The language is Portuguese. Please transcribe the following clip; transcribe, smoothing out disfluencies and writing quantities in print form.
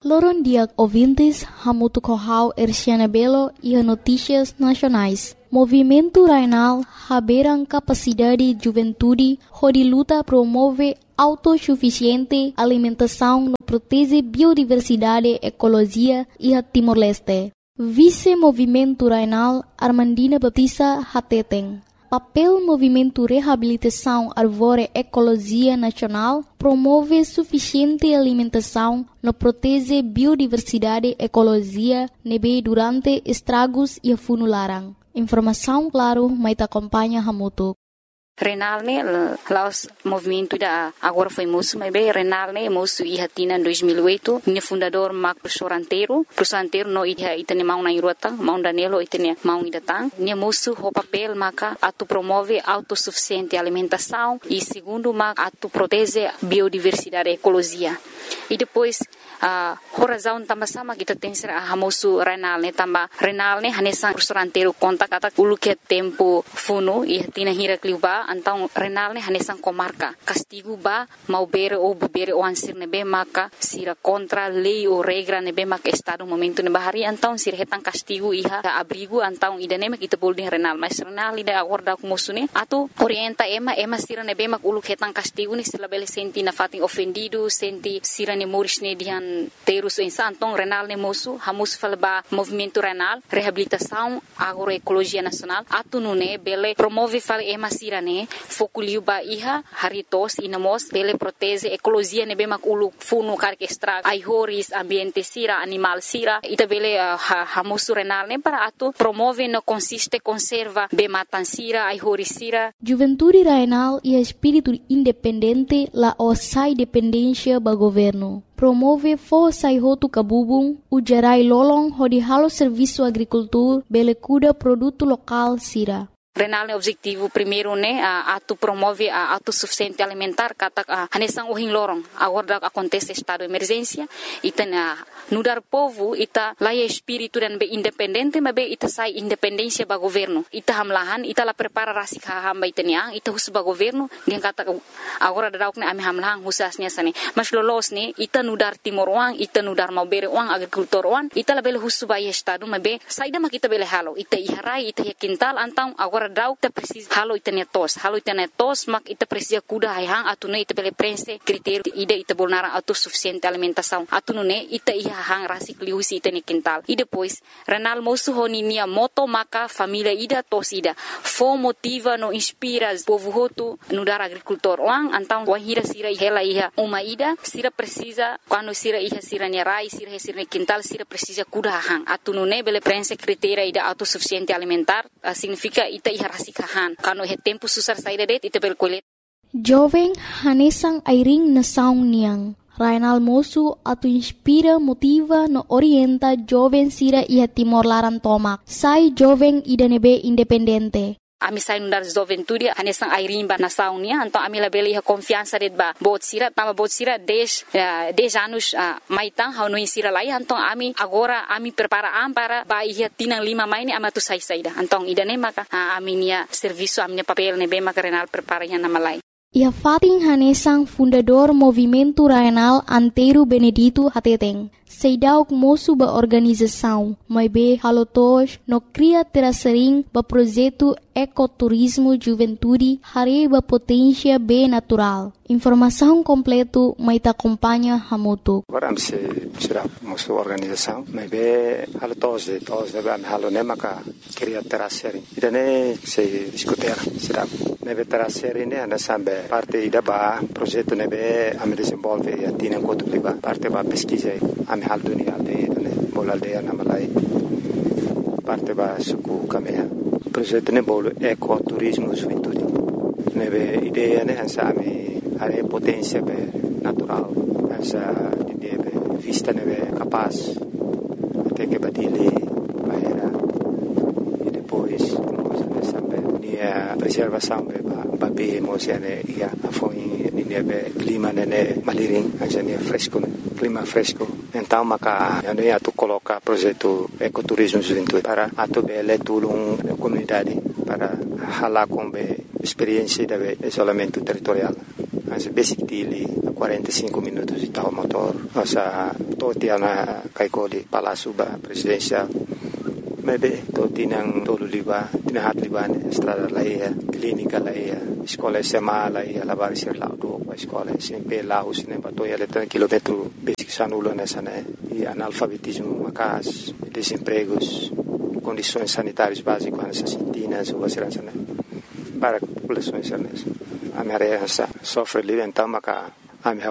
Loron dia ouvintes, Hamutu Kohau Erciana Belo e Notícias Nacionais. Movimento Rainal haberam capacidade de juventude, onde luta promove autossuficiente alimentação, protege biodiversidade, ecologia e a Timor-Leste. Vice-Movimento Rainal Armandina Batista Hateteng. Papel Movimento Reabilitação Arvore Ecologia Nacional promove suficiente alimentação, no protege biodiversidade, ecologia, nebe durante estragos e funularan. Informação claro, mas acompanha Hamutu. Renal ne laos movimento da agora foi moço, mas bem Renal ne moço e hatina em 2008, ne fundador Mark professor anteiro no itane mau na irota, mau danelo itane mau idatang, ne moço o papel maka atu promove autossuficiente alimentação e segundo maka atu protege biodiversidade ecologia. E depois a razão também sama kita tem ser a moço Renal ne também Renal ne hanesan professor anteiro conta kata ulu que tempo funo e hatina hira kliuba então Renal ne hanesan comarca castigo ba mau bere ou bebere o ansir nebe maka sira contra lei ou regra nebe maka estado momento ne bahari então sira hetan castigo iha abrigo então idane mak kita boleh Renal mas Renal ida acorda com moço ne atu orienta ema sira nebe mak ulu hetan castigo ni sila bele senti na fating ofendido senti sira ne moris ne dihan terus insan então Renal ne moço hamus falba movimento Renal reabilitação agroecologia nacional atu nune bele promove fal ema sira ne fokuliu ba iha haritos inamos bele protege ecologia ne bemak ulu funu kar extra ai horis ambiente sira animal sira ita bele hamusu Renal ne para atu promove no consiste conserva be matan sira ai horis sira. Juventude Rainal e espírito independente la osai dependência ba governo. Promove forçai rotu kabubung ujarai lolong hodi halo serviço agricultura bele cuda produto local sira. Renal é objetivo primeiro né atu promove a autossuficiente alimentar kata hanesan uhin lorong agora acontece estado de emergência ita nudar povo ita laia espírito dan be independente mas be ita sai independência ba governo ita hamlahan ita la prepara rasik hamba itania ita hus ba governo dia kata agora dadauk ne ami hamlahan husasnya sane mas lolos ne ita nudar timor wang ita nudar mau bere wang agricultor wang ita la bele hus ba estado mas be saida mak ita bele halo ita iharai ita quintal antang agora dau ita precisa halo ita netos mak ita precisa kuda hang atune ita bele prense critério ida ita bolnara autossuficiente alimentação atune ita hang rasik liusi ita ne quintal e depois Renal moço honinia moto maka família ida tosida fo motiva no inspira povo hotu no dar agricultor wang antang wahira sira hela iha uma ida sira precisa quando sira iha sira nerai sira ne quintal sira precisa kuda hang atune bele prense critério ida autossuficiente alimentar significa ita rasikahan kano he tempo susar saída det ita bel kolet jovem hanesang airing na saung niang Rainal moço atu inspira motiva no orienta jovem sira iha Timor Laran tomak sai jovem ida nebe independente. Ami sai nundar juventude hanesang airimba na saunia então ami la bele confiança det ba bot sira 10 anos maitang hau sira lai então ami agora ami prepara para ba ia tinang 5 maini amatu sai saida então idane maka ami nia serviço ami papel ne be maka Renal prepara ya na malai. Ia fating hanesang fundador Movimento Rainal Anteiro Benedito Hateteng. Seidauk moço ba organização, mas be halotos no cria terasering ba projeto ecoturismo juventude hare ba potência be natural. Informação completo mai ta acompanha Hamutu. Agora se será moço organização, mas be halotos de ba halo ne maka cria terasering. Idane se discutir será ne be terasering ne ana sambe parte ida ba projeto ne be am desenvolve e atina quanto liba parte ba pesquisa am hal dunia aldeia bol aldeia na malai parte ba suku kamea projeto ne bol ecoturismo juventude nebe ideia ne hansa ami are potência be natural hansa ideia be vista nebe capaz até que badile bahera e depois nós sambe nia preservação be ba be mosiane ia foi nebe clima ne maliring hansa ne fresco clima fresco. Então, maka yani atu coloca projeto ecoturismo juventude para atu bele tulung comunidade para hala com experiência de isolamento territorial. Mas basic dele 45 minutos de tal motor nossa totia na kaikoli Palácio Presidencial. Maybe toti nang tolo liba, tinahat liba ni estrada laia, clínica laia, escola SMA laia, lavar ser laudo, escola SMP laus nem batoia letra quilômetro basic sanulo nessa né, e analfabetismo macas, desempregos, condições sanitárias básicas nessas sintinas ou vacinas né, para populações nessa. A minha área sofre livre então maca a minha